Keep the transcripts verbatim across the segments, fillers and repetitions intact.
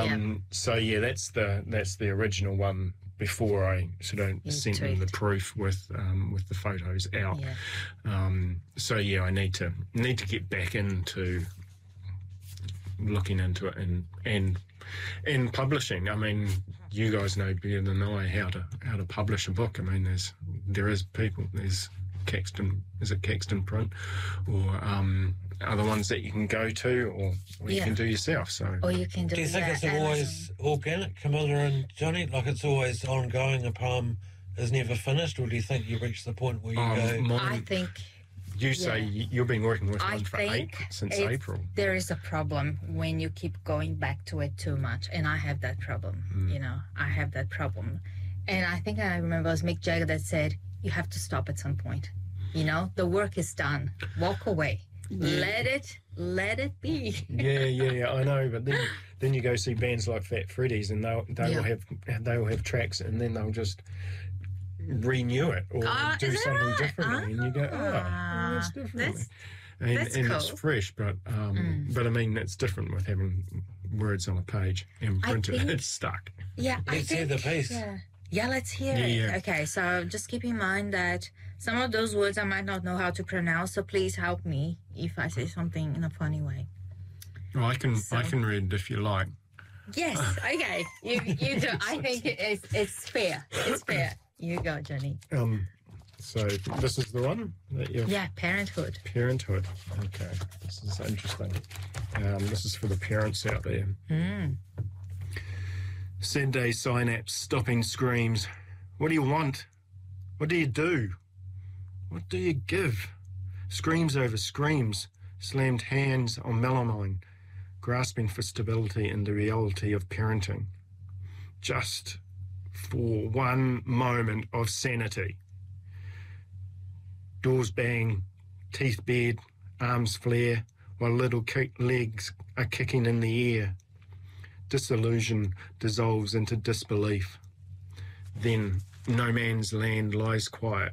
Um, Yep. So yeah, that's the that's the original one before I sort of You sent them the tweaked. proof with um, with the photos out. Yeah. Um, so yeah, I need to need to get back into looking into it and and and publishing. I mean, you guys know better than I how to how to publish a book. I mean, there's there is people there's Caxton is it Caxton Print or um, other ones that you can go to or, or you Yeah. can do yourself. So Or you can do. Do you think yeah, it's Amazon. always organic, Camilla and Johnny? Like it's always ongoing, a poem is never finished? Or do you think you've reached the point where you um, go, mine, I think you say yeah. you- you've been working with I one for think eight since it's- April. there is a problem when you keep going back to it too much, and I have that problem. Mm. You know, I have that problem, and I think I remember it was Mick Jagger that said you have to stop at some point. You know, the work is done. Walk away. Let it, let it be. yeah, yeah, yeah, I know. But then, then you go see bands like Fat Freddy's, and they they Yeah. will have they will have tracks, and then they'll just renew it or Ah, do is that something right? differently, and you go, oh, Ah, that's different. that's- and that's and cool. it's fresh, but um, Mm. but I mean, it's different with having words on a page and I printed. think- It's stuck. Yeah, I let's hear think. the piece? Yeah. Yeah, let's hear Yeah, it. yeah. Okay, so just keep in mind that some of those words I might not know how to pronounce, so please help me if I say something in a funny way. Well, I can So- I can read if you like. Yes, okay. You you do. I think it's it's fair. It's fair. You go, Johnny. Um, so this is the one that you've Yeah, parenthood. Parenthood. Okay, this is interesting. Um, this is for the parents out there. Mm. Sad day synapse, stopping screams. What do you want? What do you do? What do you give? Screams over screams, slammed hands on melamine, grasping for stability in the reality of parenting. Just for one moment of sanity. Doors bang, teeth bared, arms flare, while little kick legs are kicking in the air. Disillusion dissolves into disbelief. Then no man's land lies quiet.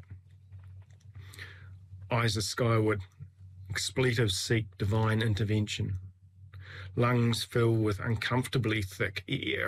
Eyes are skyward, expletives seek divine intervention. Lungs fill with uncomfortably thick air.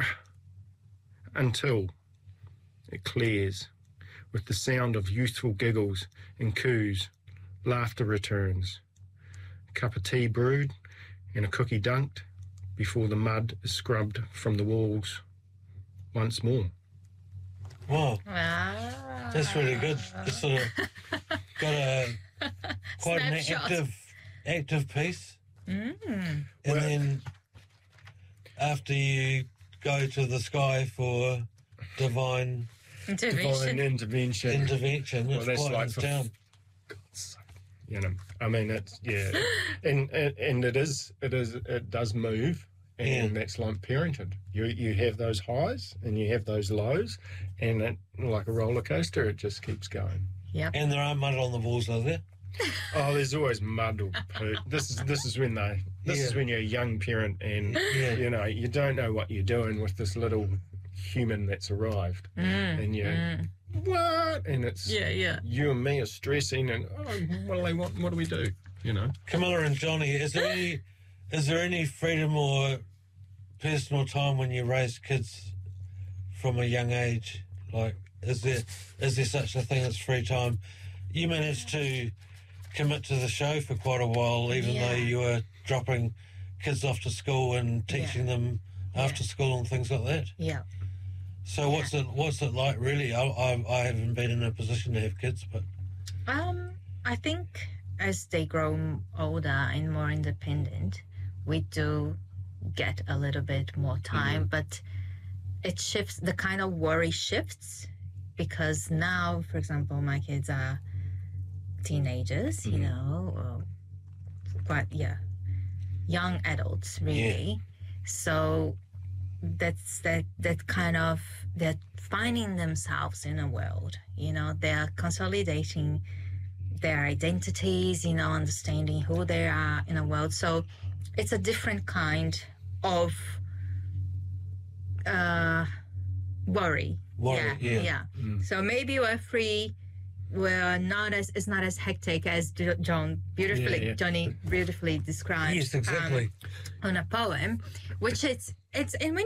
Until it clears, with the sound of youthful giggles and coos, laughter returns. A cup of tea brewed and a cookie dunked before the mud is scrubbed from the walls once more. wow, Ah. that's really good. It's sort of got a quite an Snapshot. active, active piece. Mm. And Well- then after you go to the sky for divine Intervention. Divine intervention. intervention, Well, it's that's quite like it's for- down. You know, I mean, it's yeah, and, and and it is, it is, it does move, and Yeah. that's like parented. You you have those highs and you have those lows, and it like a roller coaster, it just keeps going. And there are mud on the walls, are there? Oh, there's always mud or poo. This is this is when they this is Yeah. when you're a young parent and Yeah. you know you don't know what you're doing with this little human that's arrived, Mm. and you Mm. what, and it's Yeah, yeah. you and me are stressing, and oh, what do they want? What do we do? You know. Camilla and Johnny, is there any is there any freedom or personal time when you raise kids from a young age? Like, is there is there such a thing as free time? You managed to commit to the show for quite a while, even Yeah. though you were dropping kids off to school and teaching them after school and things like that. Yeah. So what's it what's it like really? I, I I haven't been in a position to have kids, but Um, I think as they grow older and more independent, we do get a little bit more time, but it shifts, the kind of worry shifts, because now, for example, my kids are teenagers, you Mhm. know, or quite, yeah, young adults, really. So that's that that kind of, they're finding themselves in a world, you know, they're consolidating their identities, you know, understanding who they are in a world. So it's a different kind of uh, worry. Worry, yeah. yeah. Mm. So maybe we're free. We're not as it's not as hectic as Jo- John beautifully Yeah, yeah. Johnny beautifully described yes, exactly. um, on a poem, which it's it's and when